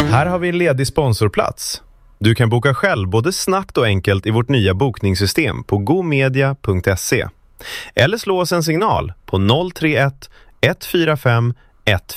Här har vi en ledig sponsorplats. Du kan boka själv både snabbt och enkelt i vårt nya bokningssystem på gomedia.se. Eller slå oss en signal på 031 145 145.